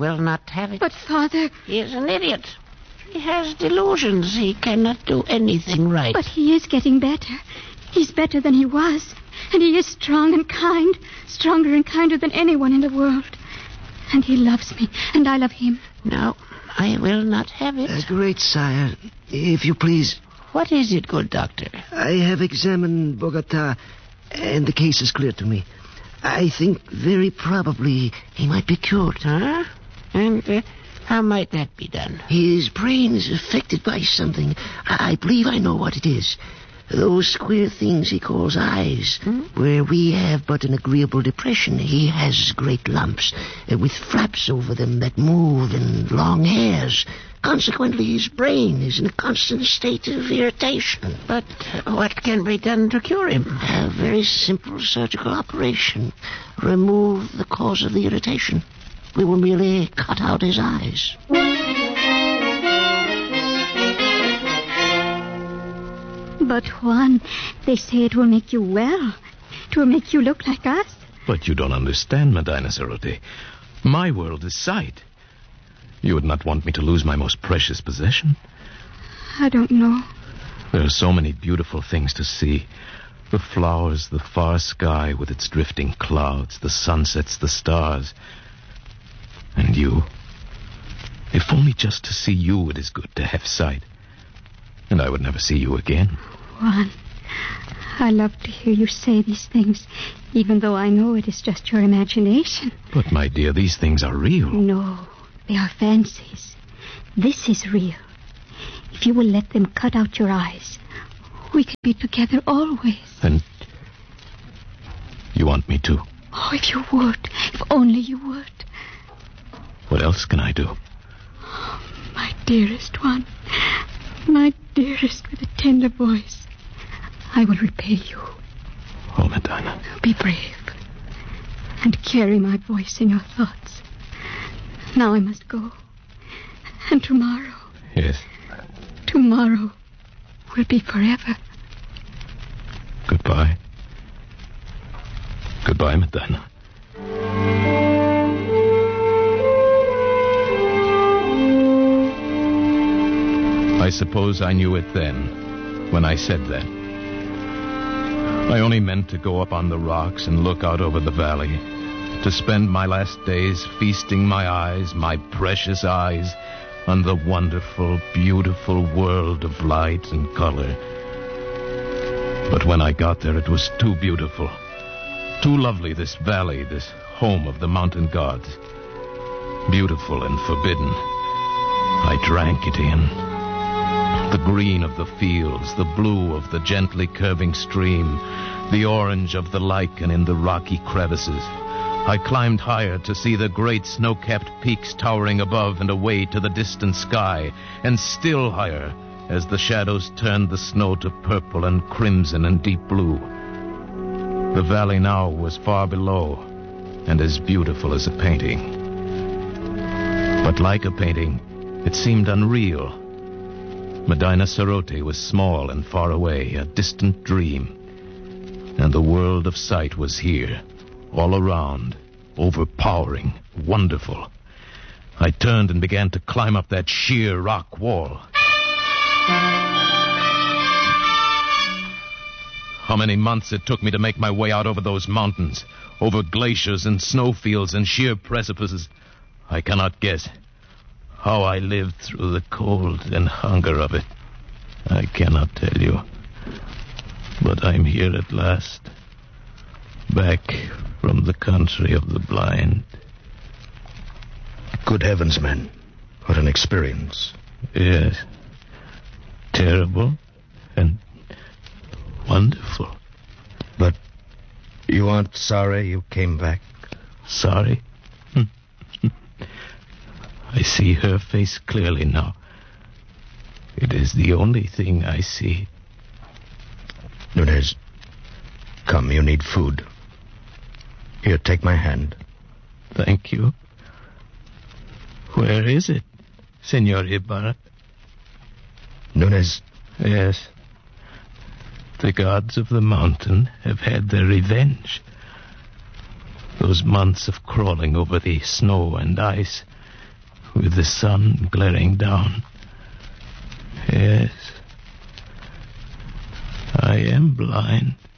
will not have it. But, Father... He is an idiot. He has delusions. He cannot do anything right. But he is getting better. He's better than he was. And he is strong and kind. Stronger and kinder than anyone in the world. And he loves me, and I love him. No, I will not have it. Great sire, if you please. What is it, good doctor? I have examined Bogota, and the case is clear to me. I think very probably he might be cured. Huh? And how might that be done? His brain is affected by something. I believe I know what it is. Those queer things he calls eyes. Where we have but an agreeable depression, he has great lumps with flaps over them that move and long hairs. Consequently, his brain is in a constant state of irritation. But what can be done to cure him? A very simple surgical operation. Remove the cause of the irritation. We will merely cut out his eyes. But, Juan, they say it will make you well. It will make you look like us. But you don't understand, Medina Cerote. My world is sight. You would not want me to lose my most precious possession? I don't know. There are so many beautiful things to see. The flowers, the far sky with its drifting clouds, the sunsets, the stars. And you. If only just to see you it is good to have sight. And I would never see you again. Juan, I love to hear you say these things, even though I know it is just your imagination. But, my dear, these things are real. No, they are fancies. This is real. If you will let them cut out your eyes, we can be together always. And you want me to? Oh, if you would. If only you would. What else can I do? Oh, my dearest one. My dearest, with a tender voice. I will repay you. Oh, Medina. Be brave. And carry my voice in your thoughts. Now I must go. And tomorrow... Yes? Tomorrow will be forever. Goodbye. Goodbye, Medina. I suppose I knew it then, when I said that. I only meant to go up on the rocks and look out over the valley, to spend my last days feasting my eyes, my precious eyes, on the wonderful, beautiful world of light and color. But when I got there, it was too beautiful, too lovely, this valley, this home of the mountain gods. Beautiful and forbidden. I drank it in. The green of the fields, the blue of the gently curving stream, the orange of the lichen in the rocky crevices. I climbed higher to see the great snow-capped peaks towering above and away to the distant sky, and still higher as the shadows turned the snow to purple and crimson and deep blue. The valley now was far below and as beautiful as a painting. But like a painting, it seemed unreal. Medina Cerote was small and far away, a distant dream. And the world of sight was here, all around, overpowering, wonderful. I turned and began to climb up that sheer rock wall. How many months it took me to make my way out over those mountains, over glaciers and snowfields and sheer precipices, I cannot guess. How I lived through the cold and hunger of it, I cannot tell you. But I'm here at last, back from the country of the blind. Good heavens, man. What an experience. Yes. Terrible and wonderful. But you aren't sorry you came back? Sorry? I see her face clearly now. It is the only thing I see. Nunez, come, you need food. Here, take my hand. Thank you. Where is it, Senor Ibarra? Nunez. Yes. The gods of the mountain have had their revenge. Those months of crawling over the snow and ice, with the sun glaring down. Yes, I am blind.